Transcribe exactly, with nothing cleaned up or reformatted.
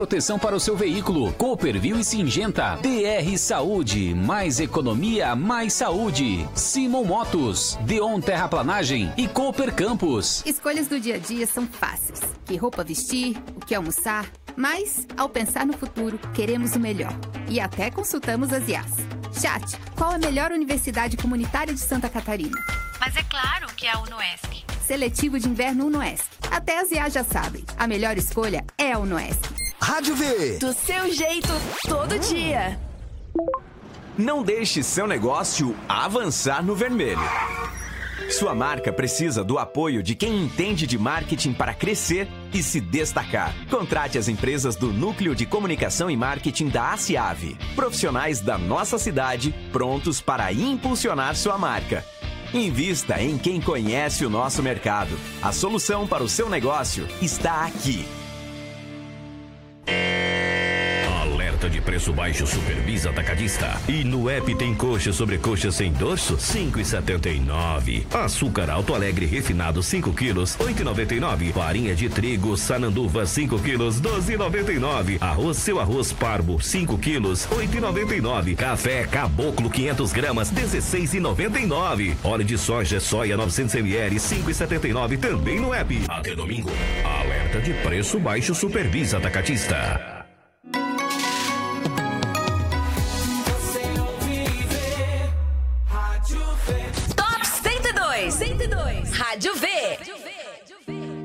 Proteção para o seu veículo, Cooperville e Singenta, D R Saúde, mais economia, mais saúde, Simon Motos, Deon Terraplanagem e Cooper Campos. Escolhas do dia a dia são fáceis. Que roupa vestir, o que almoçar, mas, ao pensar no futuro, queremos o melhor. E até consultamos as I As. Chat, qual a melhor universidade comunitária de Santa Catarina? Mas é claro que é a UNOESC. Seletivo de inverno UNOESC. Até as I As já sabem, a melhor escolha é a UNOESC. Rádio V. Do seu jeito, todo dia. Não deixe seu negócio avançar no vermelho. Sua marca precisa do apoio de quem entende de marketing para crescer e se destacar. Contrate as empresas do Núcleo de Comunicação e Marketing da ACIAV. Profissionais da nossa cidade prontos para impulsionar sua marca. Invista em quem conhece o nosso mercado. A solução para o seu negócio está aqui. De preço baixo Superbis Atacadista. E no app tem coxa sobre coxa sem dorso, cinco reais e setenta e nove centavos. Açúcar Alto Alegre refinado cinco quilos, oito reais e noventa e nove centavos. Farinha de trigo Sananduva cinco quilos, doze reais e noventa e nove centavos. Arroz Seu Arroz Parbo cinco quilos, oito reais e noventa e nove centavos. Café Caboclo quinhentas gramas, dezesseis reais e noventa e nove centavos. Óleo de soja soia novecentos mililitros, cinco reais e setenta e nove centavos. Também no app. Até domingo. Alerta de preço baixo Superbis Atacadista.